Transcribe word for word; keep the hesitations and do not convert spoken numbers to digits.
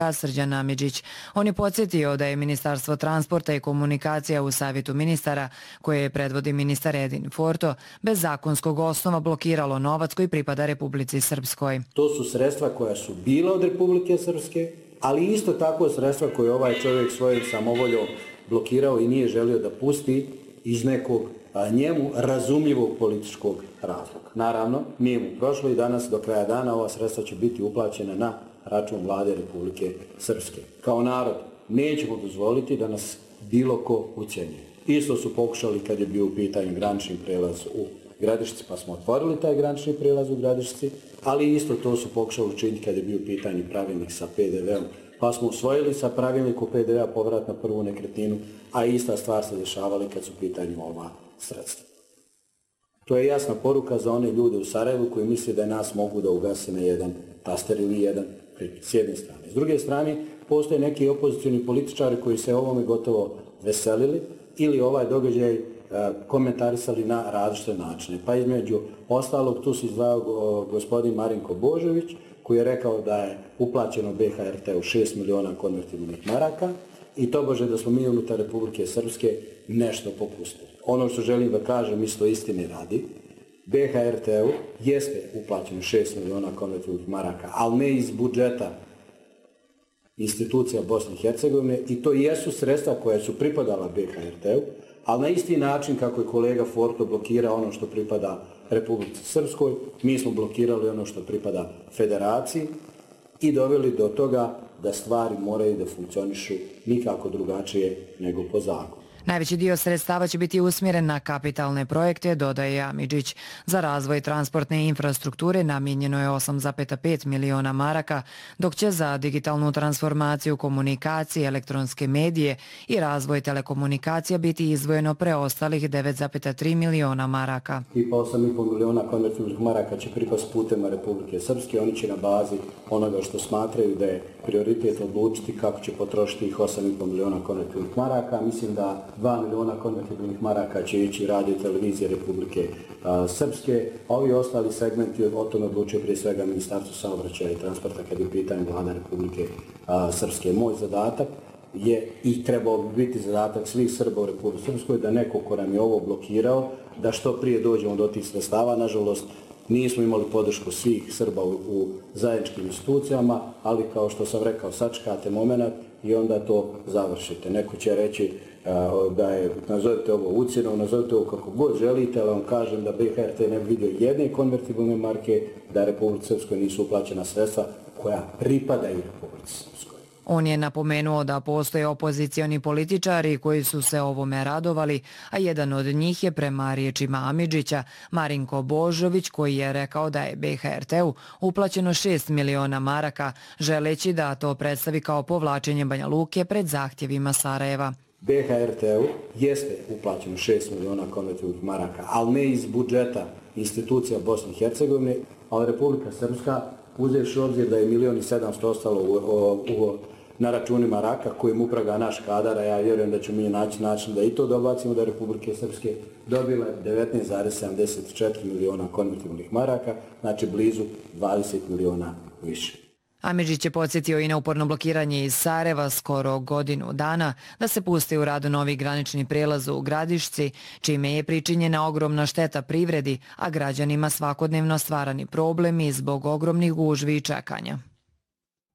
Srđan Amidžić. On je podsjetio da je Ministarstvo transporta i komunikacija u Savjetu ministara, koje predvodi ministar Edin Forto, bez zakonskog osnova blokiralo novac koji pripada Republici Srpskoj. To su sredstva koja su bila od Republike Srpske, ali isto tako sredstva koje ovaj čovjek svojom samovoljom blokirao i nije želio da pusti iz nekog a, njemu razumljivog političkog razloga. Naravno, nije mu prošlo i danas do kraja dana ova sredstva će biti uplaćena na račun vlade Republike Srpske. Kao narod nećemo dozvoliti da nas bilo ko ucjenjuje. Isto su pokušali kad je bio u pitanju granični prelaz u Gradišci, pa smo otvorili taj granični prelaz u Gradišci, ali isto to su pokušali učiniti kad je bio u pitanju pravilnik sa P D V-om, pa smo usvojili sa pravilnikom P D V-a povrat na prvu nekretninu, a ista stvar se dešavali kad su u pitanju ova sredstva. To je jasna poruka za one ljude u Sarajevu koji misle da nas mogu da ugase na jedan taster ili jedan pripis, s jedne strane. S druge strane, postoje neki opozicioni političari koji se ovome gotovo veselili ili ovaj događaj komentarisali na različite načine. Pa između ostalog tu se izdvao gospodin Marinko Božović koji je rekao da je uplaćeno B H R T-u šest miliona konvertibilnih maraka i tobože da smo mi unutar Republike Srpske nešto popustili. Ono što želim da kažem isto istine radi, B H R T-u jeste uplaćeno šest miliona konvertibilnih maraka, ali ne iz budžeta institucija Bosne i Hercegovine i to jesu sredstva koja su pripadala B H R T-u, ali na isti način kako je kolega Forto blokirao ono što pripada Republici Srpskoj, mi smo blokirali ono što pripada Federaciji i doveli do toga da stvari moraju da funkcionišu nikako drugačije nego po zakonu. Najveći dio sredstava će biti usmjeren na kapitalne projekte, dodaje Amidžić. Za razvoj transportne infrastrukture namijenjeno je osam zarez pet miliona maraka, dok će za digitalnu transformaciju komunikacije, elektronske medije i razvoj telekomunikacija biti izdvojeno preostalih devet zarez tri miliona maraka. I pa osam zarez pet miliona konvertibilnih maraka će pripasti putem Republike Srpske. Oni će na bazi onoga što smatraju da je prioritet odlučiti kako će potrošiti ih osam zarez pet miliona konvertibilnih maraka. Mislim da dva miliona konvertibilnih maraka će ići radio televizije Republike a, Srpske, a ovi ostali segmenti o tome odlučuje prije svega Ministarstvo saobraćaja i transporta kad je u pitanju vlada Republike a, Srpske. Moj zadatak je i trebao bi biti zadatak svih Srba u Republike Srpskoj da neko ko nam je ovo blokirao, da što prije dođemo do tih sredstava. Nažalost, nismo imali podršku svih Srba u, u zajedničkim institucijama, ali kao što sam rekao, sačekate moment i onda to završite. Neko će reći uh, da je, nazovite ovo ucjenom, nazovite ovo kako god želite, ali vam kažem da B H R T ne bi vidio jedne konvertibilne marke, da Republike Srpskoj nisu uplaćena sredstva koja pripadaju Republike Srpskoj. On je napomenuo da postoje opozicioni političari koji su se ovome radovali, a jedan od njih je prema riječima Amidžića Marinko Božović koji je rekao da je B H R T-u uplaćeno šest miliona maraka, želeći da to predstavi kao povlačenje Banja Luke pred zahtjevima Sarajeva. B H R T-u jeste uplaćeno šest miliona konvertibilnih maraka, ali ne iz budžeta institucija Bosne i Hercegovine, ali Republika Srpska, uzevši obzir da je milion i sedamsto ostalo u, u, u, na računima raka kojim upravlja naš kadar, a ja vjerujem da ćemo mi naći način da i to dobacimo, da Republike Srpske dobila devetnaest zarez sedamdeset četiri miliona konvertibilnih maraka, znači blizu dvadeset miliona više. Amidžić je podsjetio i na uporno blokiranje iz Sarajeva skoro godinu dana da se pusti u radu novi granični prijelaz u Gradišci, čime je pričinjena ogromna šteta privredi, a građanima svakodnevno stvarani problemi zbog ogromnih gužvi i čekanja.